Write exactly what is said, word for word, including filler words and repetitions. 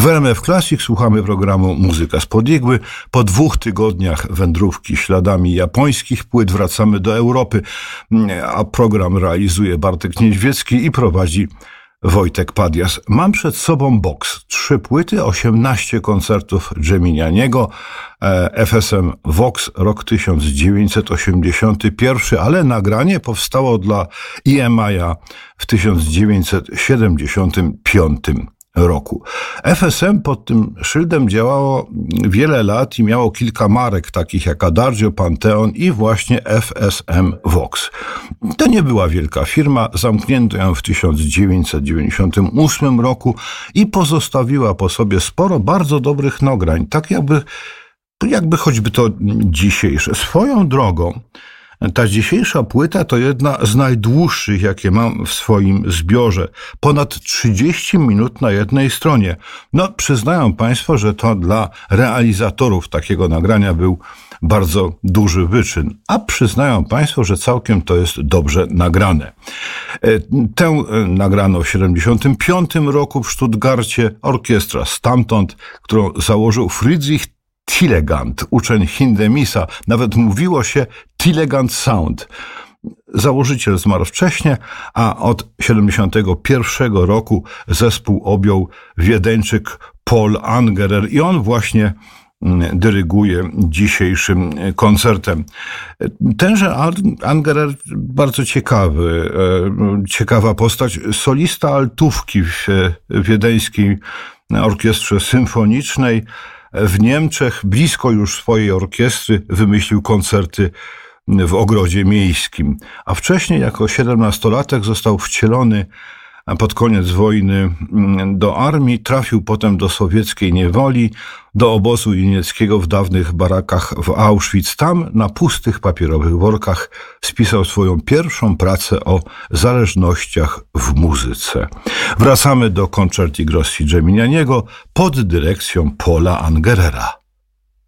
R M F Classic słuchamy programu Muzyka spod igły. Po dwóch tygodniach wędrówki śladami japońskich płyt wracamy do Europy, a program realizuje Bartek Niedźwiecki i prowadzi Wojtek Padias. Mam przed sobą boks. Trzy płyty, osiemnaście koncertów Geminianiego, F S M Vox, rok tysiąc dziewięćset osiemdziesiąty pierwszy, ale nagranie powstało dla E M I-a w tysiąc dziewięćset siedemdziesiątym piątym roku. F S M pod tym szyldem działało wiele lat i miało kilka marek, takich jak Adagio, Pantheon i właśnie F S M Vox. To nie była wielka firma, zamknięto ją w tysiąc dziewięćset dziewięćdziesiątym ósmym roku i pozostawiła po sobie sporo bardzo dobrych nagrań, tak jakby, jakby choćby to dzisiejsze. Swoją drogą, ta dzisiejsza płyta to jedna z najdłuższych, jakie mam w swoim zbiorze. Ponad trzydzieści minut na jednej stronie. No, przyznają Państwo, że to dla realizatorów takiego nagrania był bardzo duży wyczyn. A przyznają Państwo, że całkiem to jest dobrze nagrane. Tę nagrano w siedemdziesiątym piątym roku w Stuttgarcie orkiestra stamtąd, którą założył Friedrich Tillegant, uczeń Hindemisa. Nawet mówiło się Tillegant Sound. Założyciel zmarł wcześnie, a od siedemdziesiątego pierwszego roku zespół objął Wiedeńczyk Paul Angerer i on właśnie dyryguje dzisiejszym koncertem. Tenże Angerer bardzo ciekawy, ciekawa postać, solista altówki w wiedeńskiej orkiestrze symfonicznej. W Niemczech, blisko już swojej orkiestry, wymyślił koncerty w ogrodzie miejskim. A wcześniej, jako siedemnastolatek, został wcielony pod koniec wojny do armii. Trafił potem do sowieckiej niewoli, do obozu jenieckiego w dawnych barakach w Auschwitz. Tam na pustych papierowych workach spisał swoją pierwszą pracę o zależnościach w muzyce. Wracamy do Concerti Grossi Geminianiego pod dyrekcją Paula Angerera.